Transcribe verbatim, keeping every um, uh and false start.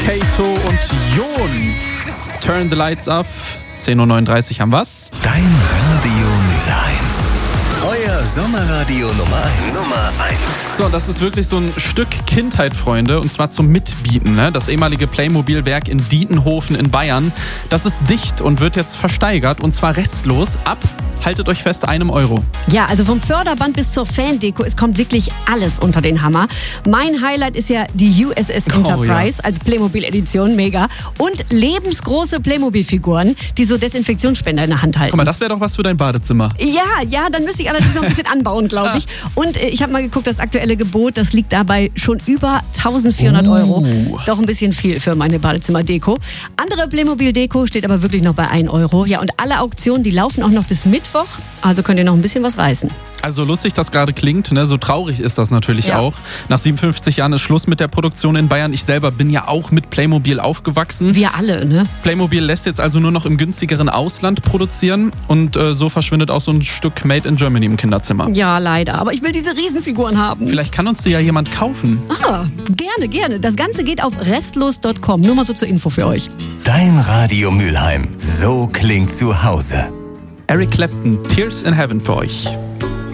Kato und Jon. Turn the lights off. zehn Uhr neununddreißig haben wir's. Dein Radio Mülheim. Euer Sommerradio Nummer eins. Nummer eins. So, das ist wirklich so ein Stück Kindheit, Freunde, und zwar zum Mitbieten. Ne? Das ehemalige Playmobil-Werk in Dietenhofen in Bayern, das ist dicht und wird jetzt versteigert, und zwar restlos ab, haltet euch fest, einem Euro. Ja, also vom Förderband bis zur Fan-Deko, es kommt wirklich alles unter den Hammer. Mein Highlight ist ja die U S S Enterprise, oh, ja, als Playmobil-Edition, mega. Und lebensgroße Playmobil-Figuren, die so Desinfektionsspender in der Hand halten. Guck mal, das wäre doch was für dein Badezimmer. Ja, ja, dann müsste ich allerdings noch ein bisschen anbauen, glaube ich. Und äh, ich habe mal geguckt, das aktuelle Gebot, das liegt dabei schon über eintausendvierhundert Euro. Uh. Doch ein bisschen viel für meine Badezimmer-Deko. Andere Playmobil-Deko steht aber wirklich noch bei ein Euro. Ja, und alle Auktionen, die laufen auch noch bis Mittwoch. Also könnt ihr noch ein bisschen was reißen. Also lustig das gerade klingt, ne? So traurig ist das natürlich Ja. auch. Nach siebenundfünfzig Jahren ist Schluss mit der Produktion in Bayern. Ich selber bin ja auch mit Playmobil aufgewachsen. Wir alle, ne? Playmobil lässt jetzt also nur noch im günstigeren Ausland produzieren, und äh, so verschwindet auch so ein Stück Made in Germany im Kinderzimmer. Ja, leider. Aber ich will diese Riesenfiguren haben. Vielleicht kann uns die ja jemand kaufen. Ah, gerne, gerne. Das Ganze geht auf restlos Punkt com. Nur mal so zur Info für euch. Dein Radio Mülheim. So klingt zu Hause. Eric Clapton, Tears in Heaven für euch.